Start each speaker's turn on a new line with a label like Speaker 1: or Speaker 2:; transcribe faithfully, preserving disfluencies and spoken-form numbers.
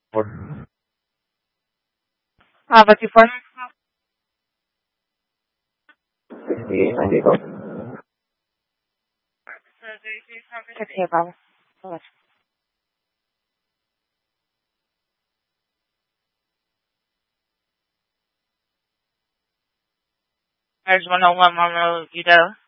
Speaker 1: Ah, what's your phone? Okay, Bob. So much. There's one oh one Monroe, Udo.